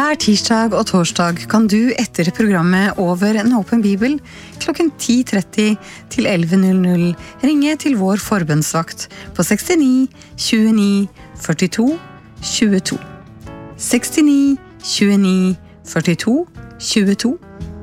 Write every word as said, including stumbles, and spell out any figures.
Hver tirsdag og torsdag kan du etter programmet Over en åpen bibel klokken ti tretti til elleve null null ringe til vår forbønnsvakt på sekstini tjueni førtito tjueto. sekstini tjueni førtito tjueto.